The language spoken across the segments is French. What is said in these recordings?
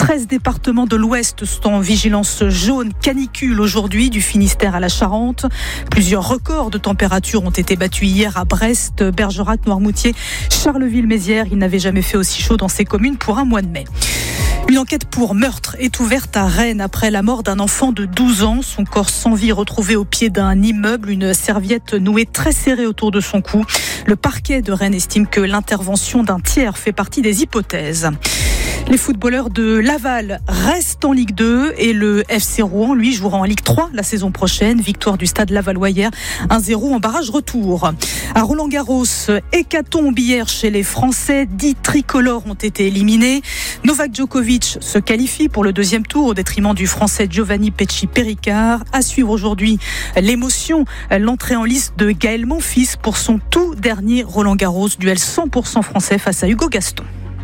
13 départements de l'Ouest sont en vigilance jaune canicule aujourd'hui, du Finistère à la Charente. Plusieurs records de température ont été battus hier à Brest, Bergerac, Noirmoutier, Charleville-Mézières. Il n'avait jamais fait aussi chaud dans ces communes pour un mois de mai. Une enquête pour meurtre est ouverte à Rennes après la mort d'un enfant de 12 ans. Son corps sans vie retrouvé au pied d'un immeuble, une serviette nouée très serrée autour de son cou. Le parquet de Rennes estime que l'intervention d'un tiers fait partie des hypothèses. Les footballeurs de Laval restent en Ligue 2 et le FC Rouen, lui, jouera en Ligue 3 la saison prochaine. Victoire du Stade Lavallois hier, 1-0 en barrage retour. À Roland-Garros, hécatombe hier chez les Français. 10 tricolores ont été éliminés. Novak Djokovic se qualifie pour le deuxième tour au détriment du Français Giovanni Pesci-Péricard. À suivre aujourd'hui l'émotion, l'entrée en lice de Gaël Monfils pour son tout dernier Roland-Garros, duel 100% français face à Hugo Gaston.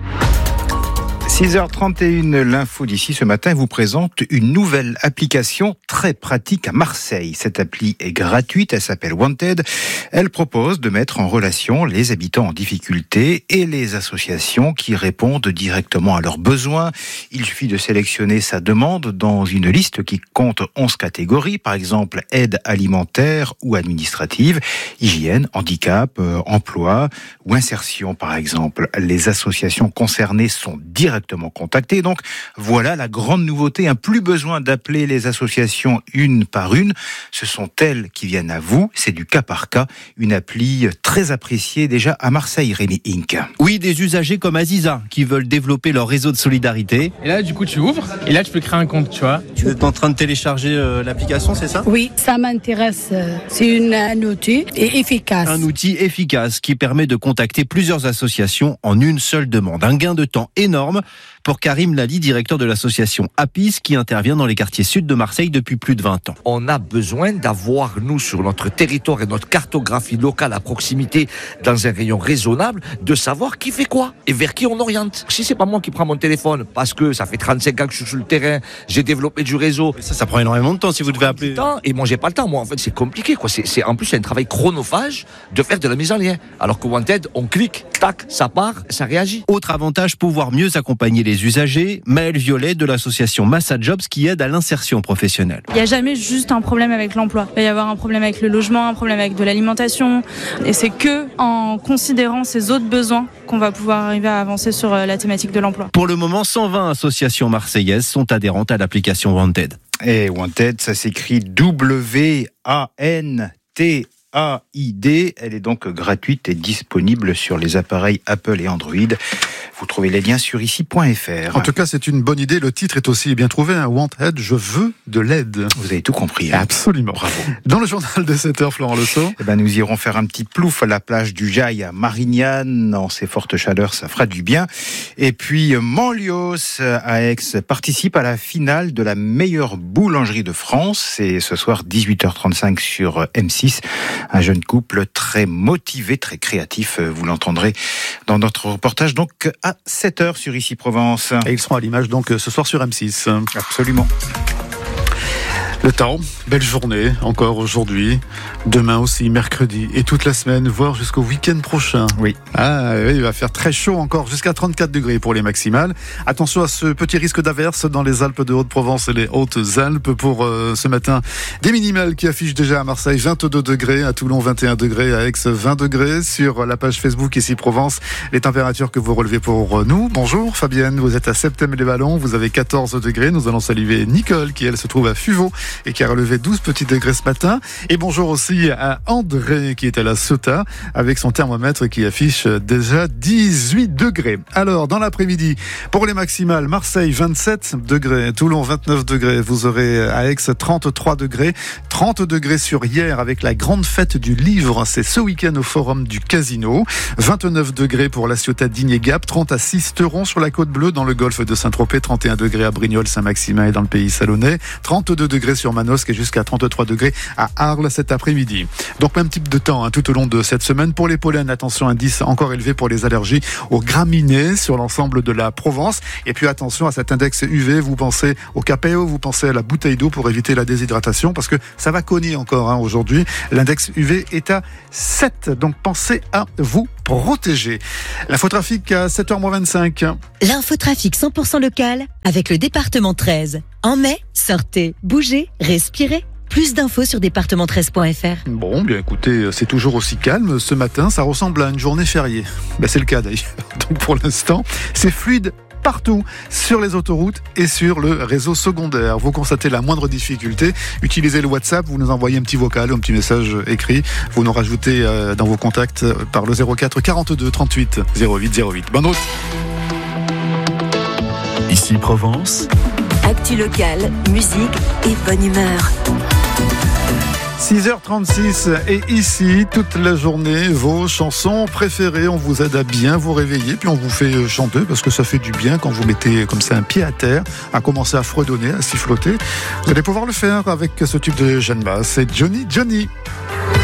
6h31, l'info d'ici ce matin vous présente une nouvelle application très pratique à Marseille. Cette appli est gratuite, elle s'appelle Wanted. Elle propose de mettre en relation les habitants en difficulté et les associations qui répondent directement à leurs besoins. Il suffit de sélectionner sa demande dans une liste qui compte 11 catégories, par exemple aide alimentaire ou administrative, hygiène, handicap, emploi ou insertion par exemple. Les associations concernées sont directement contactées. Donc voilà la grande nouveauté, plus besoin d'appeler les associations une par une, ce sont elles qui viennent à vous, c'est du cas par cas, une appli très appréciée déjà à Marseille, Rémi Inc. Oui, des usagers comme Aziza qui veulent développer leur réseau de solidarité. Et là du coup tu ouvres et là tu peux créer un compte, tu vois. Tu es en train de télécharger l'application, c'est ça ? Oui, ça m'intéresse, c'est un outil efficace. Un outil efficace qui permet de contacter plusieurs associations en une seule demande. Un gain de temps énorme pour Karim Lali, directeur de l'association APIS, qui intervient dans les quartiers sud de Marseille depuis plus de 20 ans. On a besoin d'avoir, nous, sur notre territoire et notre cartographie locale à proximité, dans un rayon raisonnable, de savoir qui fait quoi et vers qui on oriente. Si c'est pas moi qui prends mon téléphone, parce que ça fait 35 ans que je suis sur le terrain, j'ai développé du réseau. Mais ça prend énormément de temps si vous devez appeler. Et moi, j'ai pas le temps. Moi, en fait, c'est compliqué, quoi. En plus, c'est un travail chronophage de faire de la mise en lien. Alors que Wanted, on clique, tac, ça part, ça réagit. Autre avantage, pouvoir mieux accompagner les usagers. Maëlle Violet de l'association Massa Jobs qui aide à l'insertion professionnelle. Il n'y a jamais juste un problème avec l'emploi. Il va y avoir un problème avec le logement, un problème avec de l'alimentation. Et c'est que en considérant ces autres besoins qu'on va pouvoir arriver à avancer sur la thématique de l'emploi. Pour le moment, 120 associations marseillaises sont adhérentes à l'application Wanted. Et Wanted, ça s'écrit W-A-N-T-A-I-D. Elle est donc gratuite et disponible sur les appareils Apple et Android. Vous trouvez les liens sur ici.fr. En tout cas, c'est une bonne idée. Le titre est aussi bien trouvé. Wanted, je veux de l'aide. Vous avez tout compris. Absolument. Bravo. Dans le journal de 7h, Florent Lesso. Nous irons faire un petit plouf à la plage du Jaille à Marignane. En ces fortes chaleurs, ça fera du bien. Et puis, Manlios à Aix participe à la finale de la meilleure boulangerie de France. C'est ce soir 18h35 sur M6. Un jeune couple très motivé, très créatif. Vous l'entendrez dans notre reportage. Donc, à 7h sur Ici Provence. Et ils seront à l'image donc ce soir sur M6. Absolument. Le temps, belle journée, encore aujourd'hui, demain aussi, mercredi, et toute la semaine, voire jusqu'au week-end prochain. Oui. Il va faire très chaud encore, jusqu'à 34 degrés pour les maximales. Attention à ce petit risque d'averse dans les Alpes de Haute-Provence et les Hautes-Alpes pour ce matin. Des minimales qui affichent déjà à Marseille 22 degrés, à Toulon 21 degrés, à Aix 20 degrés. Sur la page Facebook Ici Provence, les températures que vous relevez pour nous. Bonjour Fabienne, vous êtes à Septem-les-Vallons, vous avez 14 degrés. Nous allons saluer Nicole qui elle se trouve à Fuveau et qui a relevé 12 petits degrés ce matin. Et bonjour aussi à André qui est à la Ceuta avec son thermomètre qui affiche déjà 18 degrés. Alors, dans l'après-midi, pour les maximales, Marseille 27 degrés, Toulon 29 degrés, vous aurez à Aix 33 degrés, 30 degrés sur hier avec la grande fête du livre, c'est ce week-end au forum du Casino, 29 degrés pour la Ciotat d'Igne-Gap, 30 à Sisteron sur la Côte Bleue dans le golfe de Saint-Tropez, 31 degrés à Brignoles, Saint-Maximin et dans le pays salonnais, 32 degrés sur sur Manosque et jusqu'à 33 degrés à Arles cet après-midi. Donc même type de temps tout au long de cette semaine. Pour les pollens, attention, indice encore élevé pour les allergies aux graminées sur l'ensemble de la Provence. Et puis attention à cet index UV, vous pensez au capéo, vous pensez à la bouteille d'eau pour éviter la déshydratation parce que ça va cogner encore aujourd'hui. L'index UV est à 7, donc pensez à vous protéger. L'infotrafic à 7h25. L'infotrafic 100% local avec le département 13. En mai, sortez, bougez, respirez. Plus d'infos sur département13.fr. Bon, bien écoutez, c'est toujours aussi calme ce matin. Ça ressemble à une journée fériée. C'est le cas d'ailleurs. Donc pour l'instant, c'est fluide partout, sur les autoroutes et sur le réseau secondaire. Vous constatez la moindre difficulté, utilisez le WhatsApp, vous nous envoyez un petit vocal, un petit message écrit, vous nous rajoutez dans vos contacts par le 04 42 38 08 08. Bonne route. Ici Provence. Actu local, musique et bonne humeur. 6h36 et ici, toute la journée, vos chansons préférées. On vous aide à bien vous réveiller, puis on vous fait chanter parce que ça fait du bien quand vous mettez comme ça un pied à terre, à commencer à fredonner, à siffloter. Vous allez pouvoir le faire avec ce type de Jeanne Basse. C'est Johnny Johnny.